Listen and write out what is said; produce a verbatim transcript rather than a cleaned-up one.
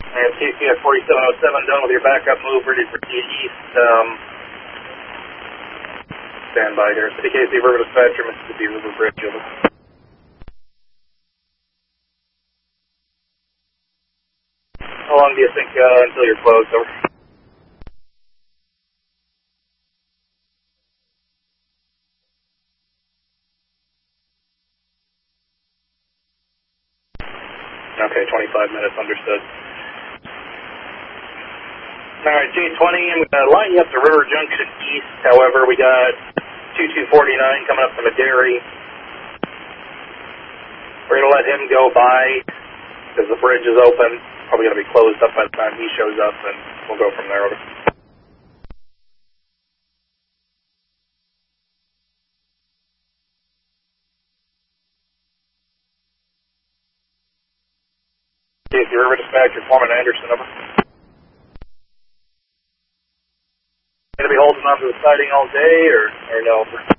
And K C F forty-seven oh seven, done with your backup move, ready to proceed east. Um, stand by here. City K C River Dispatcher, Mississippi River Bridge, over. How long do you think uh, until you're closed, over? Okay, twenty-five minutes, understood. Alright, J twenty, I'm going to line you up to River Junction East. However, we got two two four nine coming up from Maderi. We're going to let him go by because the bridge is open. Probably going to be closed up by the time he shows up, and we'll go from there. Over. K C River Dispatcher, Foreman Anderson, over. Going to be holding on to the siding all day, or, or no?